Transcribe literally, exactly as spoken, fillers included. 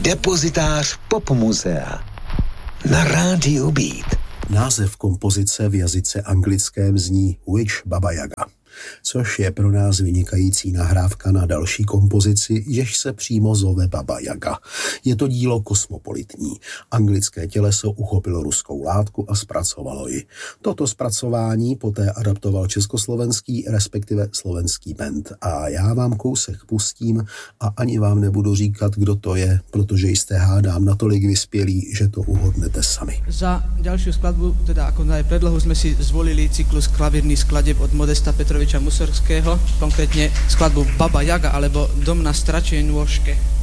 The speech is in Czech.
Depozitář popmuzea na rádiu Beat. Název kompozice v jazyce anglickém zní Witch Baba Yaga, což je pro nás vynikající nahrávka na další kompozici, jež se přímo zove Baba Yaga. Je to dílo kosmopolitní. Anglické těleso uchopilo ruskou látku a zpracovalo ji. Toto zpracování poté adaptoval československý, respektive slovenský band. A já vám kousek pustím a ani vám nebudu říkat, kdo to je, protože jste, hádám, natolik vyspělí, že to uhodnete sami. Za ďalšiu skladbu, teda ako na predlohu, sme si zvolili cyklus klavírnych skladeb od Modesta Petroviča Musorského, konkrétne skladbu Baba Yaga alebo Dom na stračej nôžke.